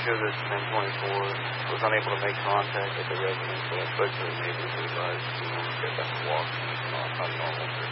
show that 1024 was unable to make contact with the residents, so I spoke to the neighbors who advised, get back to walk on normal.